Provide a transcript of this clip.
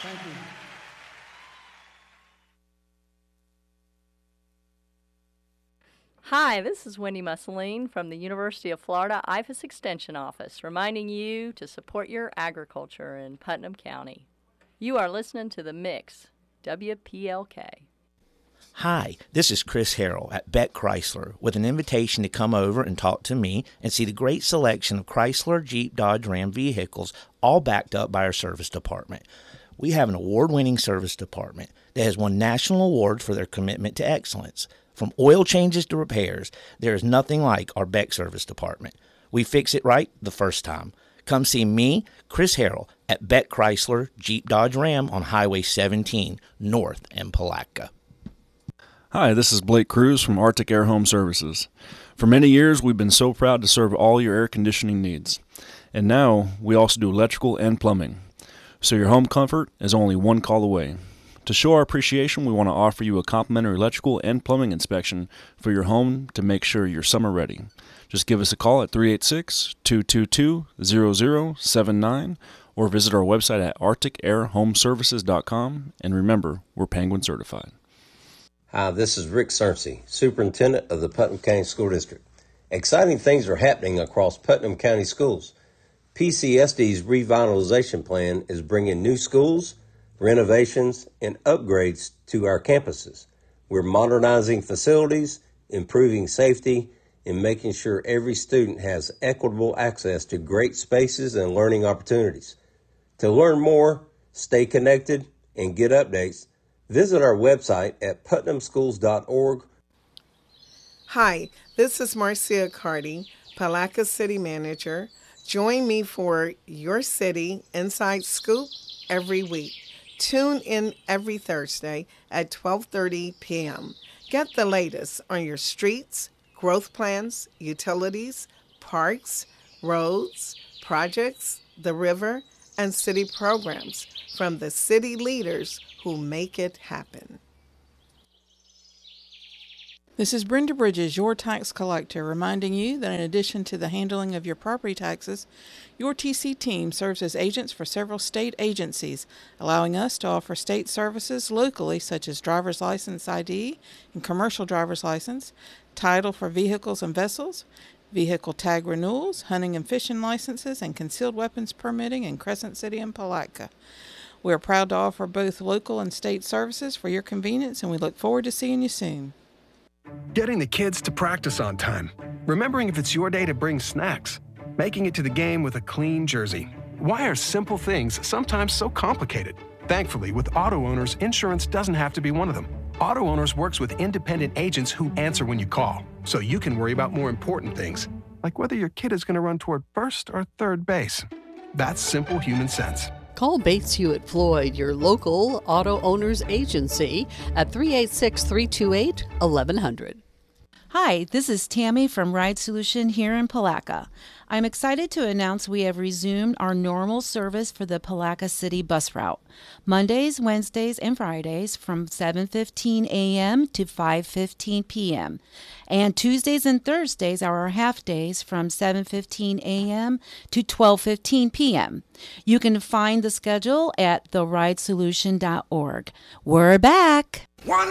Thank you. Hi, this is Wendy Mussolini from the University of Florida IFAS Extension Office, reminding you to support your agriculture in Putnam County. You are listening to The Mix, WPLK. Hi, this is Chris Harrell at Beck Chrysler with an invitation to come over and talk to me and see the great selection of Chrysler, Jeep, Dodge, Ram vehicles, all backed up by our service department. We have an award-winning service department that has won national awards for their commitment to excellence. From oil changes to repairs, there is nothing like our Beck service department. We fix it right the first time. Come see me, Chris Harrell, at Beck Chrysler, Jeep, Dodge, Ram on Highway 17, north in Palatka. Hi, this is Blake Cruz from Arctic Air Home Services. For many years, we've been so proud to serve all your air conditioning needs. And now, we also do electrical and plumbing. So your home comfort is only one call away. To show our appreciation, we want to offer you a complimentary electrical and plumbing inspection for your home to make sure you're summer ready. Just give us a call at 386-222-0079 or visit our website at arcticairhomeservices.com. And remember, we're Penguin certified. Hi, this is Rick Searcy, Superintendent of the Putnam County School District. Exciting things are happening across Putnam County schools. PCSD's revitalization plan is bringing new schools, renovations, and upgrades to our campuses. We're modernizing facilities, improving safety, and making sure every student has equitable access to great spaces and learning opportunities. To learn more, stay connected, and get updates, visit our website at putnamschools.org. Hi, this is Marcia Carty, Palatka City Manager. Join me for Your City Inside Scoop every week. Tune in every Thursday at 12:30 p.m. Get the latest on your streets, growth plans, utilities, parks, roads, projects, the river, and city programs from the city leaders who make it happen. This is Brenda Bridges, your tax collector, reminding you that in addition to the handling of your property taxes, your TC team serves as agents for several state agencies, allowing us to offer state services locally such as driver's license ID and commercial driver's license, title for vehicles and vessels, vehicle tag renewals, hunting and fishing licenses, and concealed weapons permitting in Crescent City and Palatka. We are proud to offer both local and state services for your convenience, and we look forward to seeing you soon. Getting the kids to practice on time. Remembering if it's your day to bring snacks. Making it to the game with a clean jersey. Why are simple things sometimes so complicated? Thankfully, with Auto Owners, insurance doesn't have to be one of them. Auto Owners works with independent agents who answer when you call, so you can worry about more important things, like whether your kid is going to run toward first or third base. That's simple human sense. Call Bates Hewitt Floyd, your local auto owners agency, at 386-328-1100. Hi, this is Tammy from Ride Solution here in Palatka. I'm excited to announce we have resumed our normal service for the Palatka City bus route. Mondays, Wednesdays, and Fridays from 7:15 a.m. to 5:15 p.m. And Tuesdays and Thursdays are our half days from 7:15 a.m. to 12:15 p.m. You can find the schedule at theridesolution.org. We're back!